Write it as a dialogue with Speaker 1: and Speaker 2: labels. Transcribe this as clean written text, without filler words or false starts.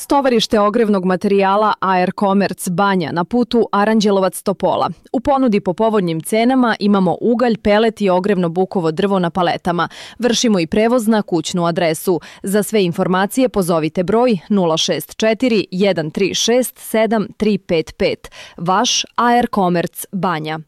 Speaker 1: Tovarište ogrevnog materijala AR Commerce Banja na putu Aranđelovac-Topola. U ponudi po povoljnim cenama imamo ugalj, pelet i ogrevno bukovo drvo na paletama. Vršimo i prevoz na kućnu adresu. Za sve informacije pozovite broj 064 136 7355. Vaš AR Commerce Banja.